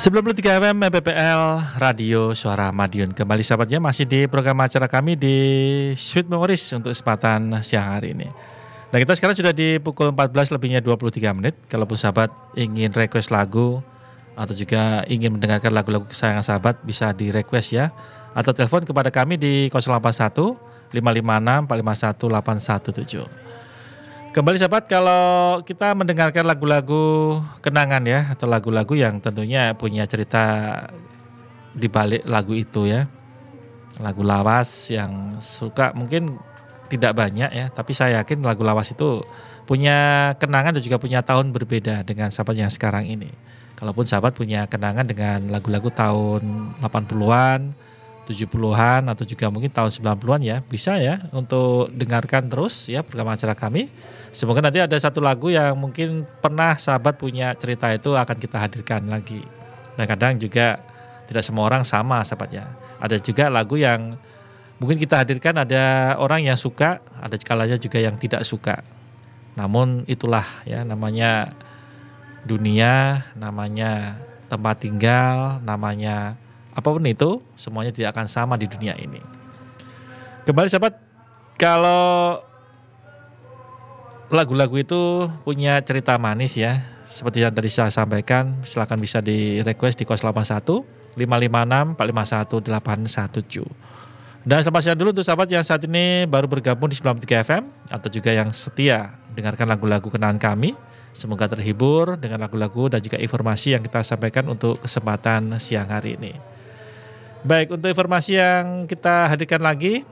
93 FM MPPL Radio Suara Madiun. Kembali sahabatnya masih di program acara kami di Sweet Memories untuk kesempatan siang hari ini. Nah, kita sekarang sudah di pukul 14 lebihnya 23 menit. Kalaupun sahabat ingin request lagu atau juga ingin mendengarkan lagu-lagu kesayangan sahabat, bisa di request ya. Atau telepon kepada kami di 081 556 451 817. Kembali sahabat, kalau kita mendengarkan lagu-lagu kenangan ya, atau lagu-lagu yang tentunya punya cerita di balik lagu itu ya. Lagu lawas yang suka mungkin tidak banyak ya, tapi saya yakin lagu lawas itu punya kenangan dan juga punya tahun berbeda dengan sahabat yang sekarang ini. Kalaupun sahabat punya kenangan dengan lagu-lagu tahun 80-an, 70-an atau juga mungkin tahun 90-an ya, bisa ya untuk dengarkan terus ya program acara kami. Semoga nanti ada satu lagu yang mungkin pernah sahabat punya cerita itu akan kita hadirkan lagi. Dan kadang juga tidak semua orang sama sahabatnya. Ada juga lagu yang mungkin kita hadirkan, ada orang yang suka, ada kalanya juga yang tidak suka. Namun itulah ya, namanya dunia, namanya tempat tinggal, namanya apapun itu, semuanya tidak akan sama di dunia ini. Kembali sahabat, kalau lagu-lagu itu punya cerita manis ya, seperti yang tadi saya sampaikan, silakan bisa di request di 081 556 451 817. Dan selamat siang dulu untuk sahabat yang saat ini baru bergabung di 93 FM atau juga yang setia dengarkan lagu-lagu kenangan kami. Semoga terhibur dengan lagu-lagu dan juga informasi yang kita sampaikan untuk kesempatan siang hari ini. Baik, untuk informasi yang kita hadirkan lagi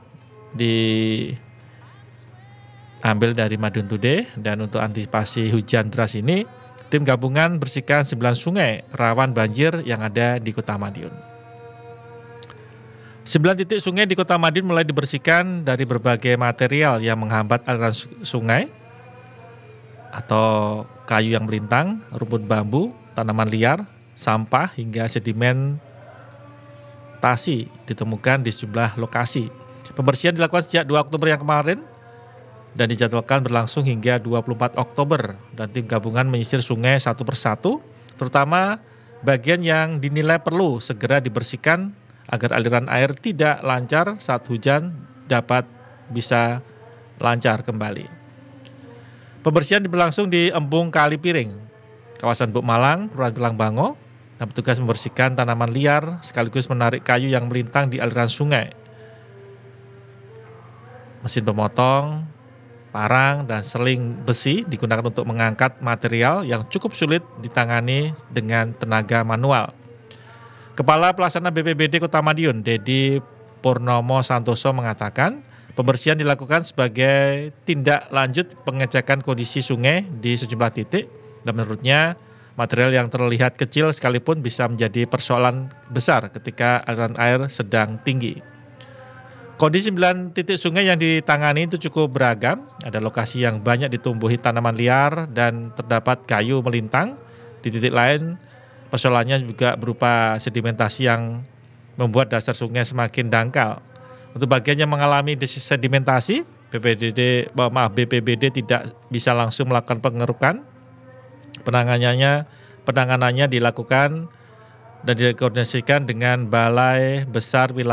diambil dari Madiun Today, dan untuk antisipasi hujan deras ini, tim gabungan bersihkan 9 sungai rawan banjir yang ada di Kota Madiun. 9 titik sungai di Kota Madiun mulai dibersihkan dari berbagai material yang menghambat aliran sungai atau kayu yang melintang, rumput bambu, tanaman liar, sampah hingga sedimen tasi ditemukan di sejumlah lokasi. Pembersihan dilakukan sejak 2 Oktober yang kemarin dan dijadwalkan berlangsung hingga 24 Oktober. Dan tim gabungan menyisir sungai satu persatu, terutama bagian yang dinilai perlu segera dibersihkan agar aliran air tidak lancar saat hujan dapat bisa lancar kembali. Pembersihan berlangsung di Embung Kali Piring, kawasan Buk Malang, Kelurahan Pilangbango. Nah, petugas membersihkan tanaman liar sekaligus menarik kayu yang melintang di aliran sungai. Mesin pemotong, parang, dan seling besi digunakan untuk mengangkat material yang cukup sulit ditangani dengan tenaga manual. Kepala Pelaksana BPBD Kota Madiun, Dedi Purnomo Santoso mengatakan, pembersihan dilakukan sebagai tindak lanjut pengecekan kondisi sungai di sejumlah titik, dan menurutnya material yang terlihat kecil sekalipun bisa menjadi persoalan besar ketika aliran air sedang tinggi. Kondisi 9 titik sungai yang ditangani itu cukup beragam. Ada lokasi yang banyak ditumbuhi tanaman liar dan terdapat kayu melintang. Di titik lain, persoalannya juga berupa sedimentasi yang membuat dasar sungai semakin dangkal. Untuk bagian yang mengalami sedimentasi, BPBD tidak bisa langsung melakukan pengerukan. Penanganannya dilakukan dan dikoordinasikan dengan Balai Besar Wilayah